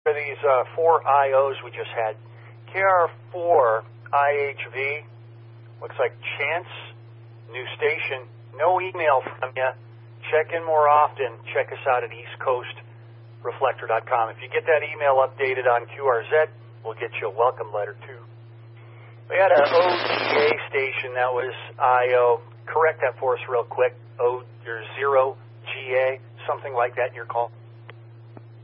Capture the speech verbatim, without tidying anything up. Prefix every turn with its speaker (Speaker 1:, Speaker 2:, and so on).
Speaker 1: these uh, four I Os we just had. K R four I H V, looks like Chance, new station, no email from you. Check in more often. Check us out at east coast reflector dot com. If you get that email updated on Q R Z, we'll get you a welcome letter too. We had an O G A station that was I O. Correct that for us real quick. O, or zero G A, something like that in your call.